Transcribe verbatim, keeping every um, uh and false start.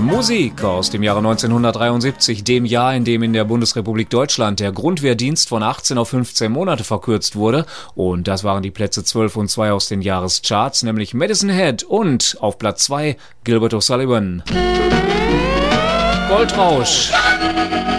Musik aus dem Jahre neunzehnhundertdreiundsiebzig, dem Jahr, in dem in der Bundesrepublik Deutschland der Grundwehrdienst von achtzehn auf fünfzehn Monate verkürzt wurde. Und das waren die Plätze zwölf und zwei aus den Jahrescharts, nämlich Medicine Head und auf Platz zwei Gilbert O'Sullivan. Goldrausch.